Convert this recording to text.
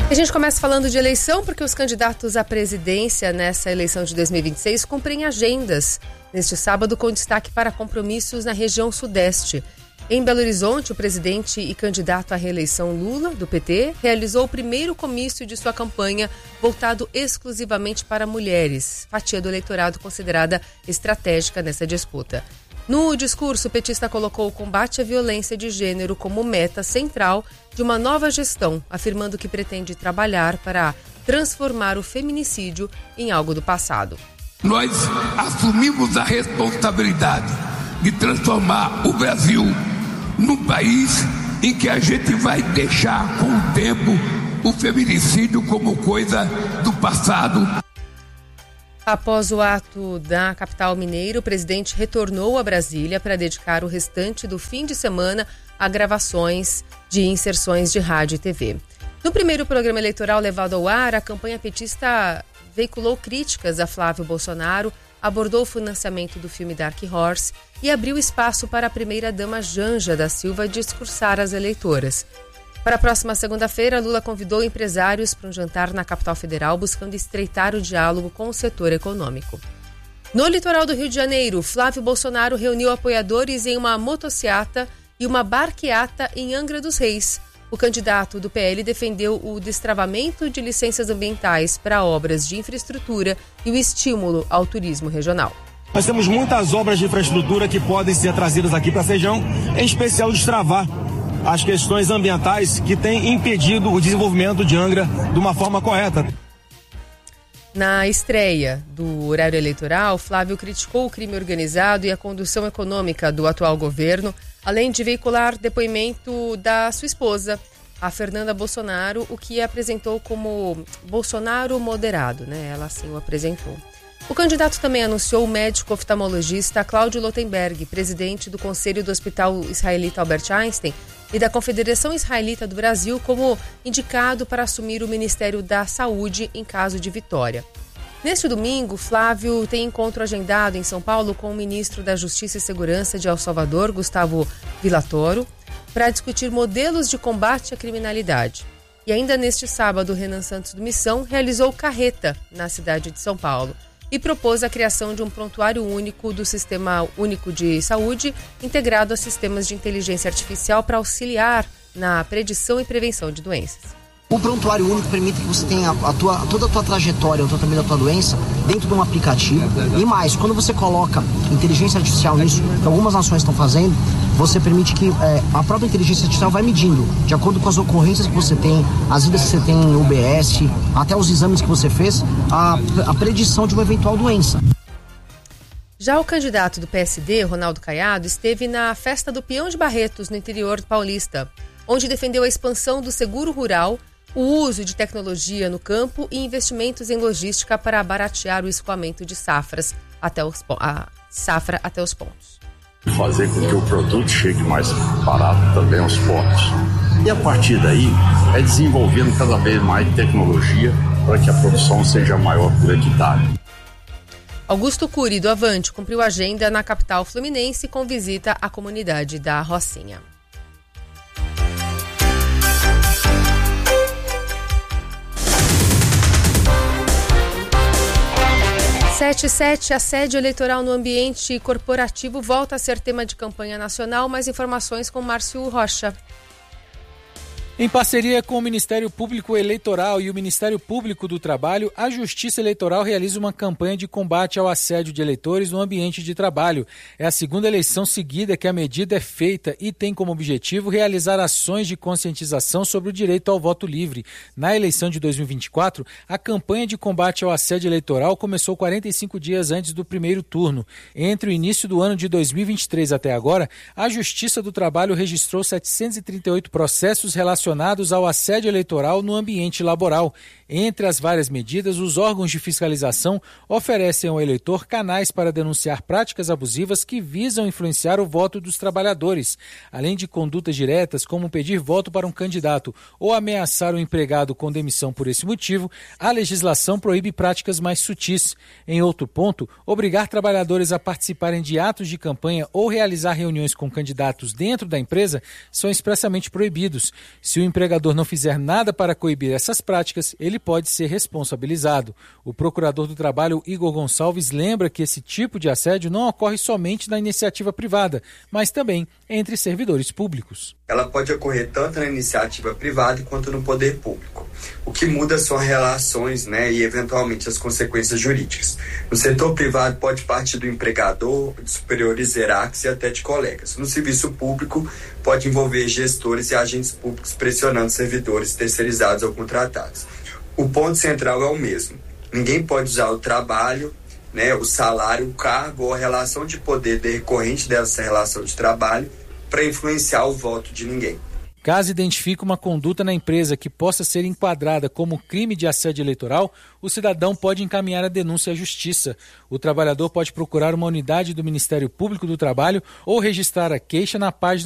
A gente começa falando de eleição porque os candidatos à presidência nessa eleição de 2026 cumprem agendas neste sábado com destaque para compromissos na região sudeste. Em Belo Horizonte, o presidente e candidato à reeleição Lula, do PT, realizou o primeiro comício de sua campanha voltado exclusivamente para mulheres, fatia do eleitorado considerada estratégica nessa disputa. No discurso, o petista colocou o combate à violência de gênero como meta central de uma nova gestão, afirmando que pretende trabalhar para transformar o feminicídio em algo do passado. Nós assumimos a responsabilidade de transformar o Brasil num país em que a gente vai deixar com o tempo o feminicídio como coisa do passado. Após o ato da capital mineira, o presidente retornou a Brasília para dedicar o restante do fim de semana a gravações de inserções de rádio e TV. No primeiro programa eleitoral levado ao ar, a campanha petista veiculou críticas a Flávio Bolsonaro, abordou o financiamento do filme Dark Horse e abriu espaço para a primeira-dama Janja da Silva discursar às eleitoras. Para a próxima segunda-feira, Lula convidou empresários para um jantar na capital federal, buscando estreitar o diálogo com o setor econômico. No litoral do Rio de Janeiro, Flávio Bolsonaro reuniu apoiadores em uma motociata e uma barqueata em Angra dos Reis. O candidato do PL defendeu o destravamento de licenças ambientais para obras de infraestrutura e o estímulo ao turismo regional. Nós temos muitas obras de infraestrutura que podem ser trazidas aqui para a região, em especial destravar as questões ambientais que têm impedido o desenvolvimento de Angra de uma forma correta. Na estreia do horário eleitoral, Flávio criticou o crime organizado e a condução econômica do atual governo, além de veicular depoimento da sua esposa, a Fernanda Bolsonaro, o que apresentou como Bolsonaro moderado, né? Ela assim o apresentou. O candidato também anunciou o médico oftalmologista Cláudio Lotenberg, presidente do Conselho do Hospital Israelita Albert Einstein e da Confederação Israelita do Brasil, como indicado para assumir o Ministério da Saúde em caso de vitória. Neste domingo, Flávio tem encontro agendado em São Paulo com o ministro da Justiça e Segurança de El Salvador, Gustavo Villatoro, para discutir modelos de combate à criminalidade. E ainda neste sábado, Renan Santos do Missão realizou carreta na cidade de São Paulo e propôs a criação de um prontuário único do Sistema Único de Saúde, integrado a sistemas de inteligência artificial para auxiliar na predição e prevenção de doenças. O prontuário único permite que você tenha toda a tua trajetória, o tratamento da tua doença dentro de um aplicativo. E mais, quando você coloca inteligência artificial nisso, que algumas nações estão fazendo, você permite que a própria inteligência artificial vai medindo, de acordo com as ocorrências que você tem, as idas que você tem em UBS, até os exames que você fez, a predição de uma eventual doença. Já o candidato do PSD, Ronaldo Caiado, esteve na festa do Peão de Barretos, no interior paulista, onde defendeu a expansão do seguro rural, o uso de tecnologia no campo e investimentos em logística para baratear o escoamento de safra até os pontos. Fazer com que o produto chegue mais barato também aos pontos. E a partir daí, é desenvolvendo cada vez mais tecnologia para que a produção seja maior por hectare. Augusto Cury, do Avante, cumpriu a agenda na capital fluminense com visita à comunidade da Rocinha. 7/7, assédio eleitoral no ambiente corporativo volta a ser tema de campanha nacional. Mais informações com Márcio Rocha. Em parceria com o Ministério Público Eleitoral e o Ministério Público do Trabalho, a Justiça Eleitoral realiza uma campanha de combate ao assédio de eleitores no ambiente de trabalho. É a segunda eleição seguida que a medida é feita e tem como objetivo realizar ações de conscientização sobre o direito ao voto livre. Na eleição de 2024, a campanha de combate ao assédio eleitoral começou 45 dias antes do primeiro turno. Entre o início do ano de 2023 até agora, a Justiça do Trabalho registrou 738 processos relacionados ao assédio eleitoral no ambiente laboral. Entre as várias medidas, os órgãos de fiscalização oferecem ao eleitor canais para denunciar práticas abusivas que visam influenciar o voto dos trabalhadores. Além de condutas diretas, como pedir voto para um candidato ou ameaçar o empregado com demissão por esse motivo, a legislação proíbe práticas mais sutis. Em outro ponto, obrigar trabalhadores a participarem de atos de campanha ou realizar reuniões com candidatos dentro da empresa são expressamente proibidos. Se Se o empregador não fizer nada para coibir essas práticas, ele pode ser responsabilizado. O procurador do trabalho, Igor Gonçalves, lembra que esse tipo de assédio não ocorre somente na iniciativa privada, mas também entre servidores públicos. Ela pode ocorrer tanto na iniciativa privada quanto no poder público. O que muda são as relações, e eventualmente as consequências jurídicas. No setor privado pode partir do empregador, de superiores hierárquicos e até de colegas. No serviço público pode envolver gestores e agentes públicos pressionando servidores terceirizados ou contratados. O ponto central é o mesmo. Ninguém pode usar o trabalho, o salário, o cargo ou a relação de poder decorrente dessa relação de trabalho para influenciar o voto de ninguém. Caso identifique uma conduta na empresa que possa ser enquadrada como crime de assédio eleitoral, o cidadão pode encaminhar a denúncia à Justiça. O trabalhador pode procurar uma unidade do Ministério Público do Trabalho ou registrar a queixa na página